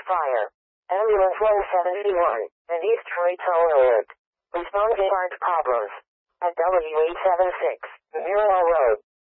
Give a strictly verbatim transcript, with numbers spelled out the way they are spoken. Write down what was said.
Fire. Ambulance one seven one and East Troy Alert. Respond to large problems at W eight seven six, Mirror Road.